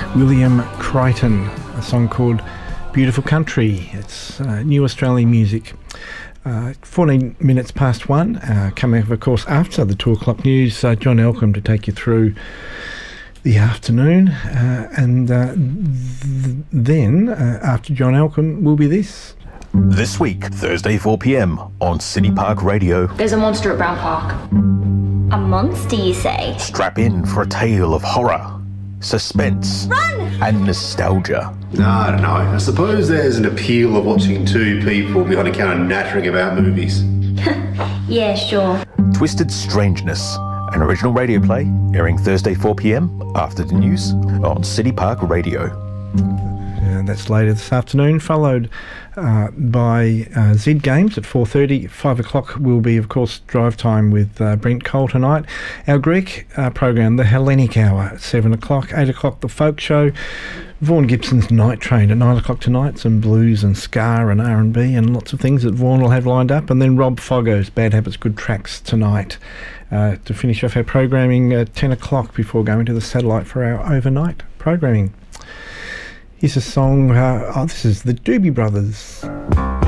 William Crichton, a song called Beautiful Country. It's new Australian music. 14 minutes past 1, coming up, of course, after the 2 o'clock news, John Elcombe to take you through the afternoon, and then after John Elcombe will be this. This week, Thursday 4pm on City Park Radio. There's a monster at Brown Park. A monster, you say? Strap in for a tale of horror, suspense, and nostalgia. I don't know. I suppose there's an appeal of watching two people behind a counter nattering about movies. Yeah, sure. Twisted Strangeness, an original radio play airing Thursday 4pm after the news on City Park Radio. And that's later this afternoon, followed by Zed Games at 4:30. 5 o'clock will be, of course, drive time with Brent Cole tonight. Our Greek program, the Hellenic Hour, at 7 o'clock. 8 o'clock, the Folk Show. Vaughan Gibson's Night Train at 9 o'clock tonight. Some blues and ska and R&B and lots of things that Vaughan will have lined up. And then Rob Foggo's Bad Habits, Good Tracks tonight to finish off our programming at 10 o'clock before going to the satellite for our overnight programming. Here's a song, this is the Doobie Brothers.